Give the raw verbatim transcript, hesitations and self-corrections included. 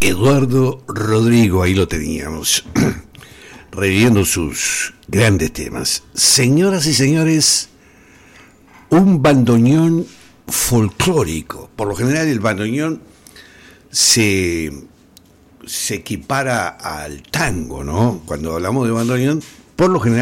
Eduardo Rodrigo, ahí lo teníamos, reviviendo sus grandes temas. Señoras y señores, un bandoneón folclórico. Por lo general el bandoneón se, se equipara al tango, ¿no? Cuando hablamos de bandoneón, por lo general